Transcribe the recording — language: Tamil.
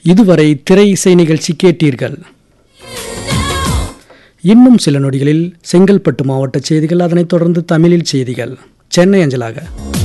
இதுவரை திரை இசை நிகழ்ச்சி கேட்டீர்கள். இன்னும் சில நொடிகளில் செங்கல்பட்டு மாவட்ட செய்திகள், அதனைத் தொடர்ந்து தமிழில் செய்திகள் சென்னை அஞ்சலாக.